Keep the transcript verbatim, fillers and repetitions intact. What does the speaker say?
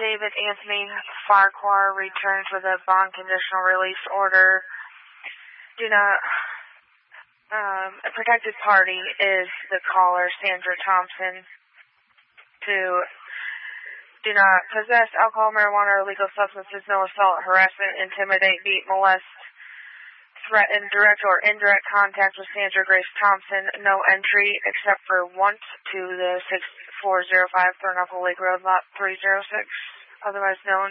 David Anthony Farquhar returned with a bond conditional release order. Do not, um, a protected party is the caller, Sandra Thompson, to do not possess alcohol, marijuana, or illegal substances, no assault, harassment, intimidate, beat, molest, threaten, direct or indirect contact with Sandra Grace Thompson, no entry except for once to the six four zero five Thornapple Lake Road, lot three oh six, otherwise known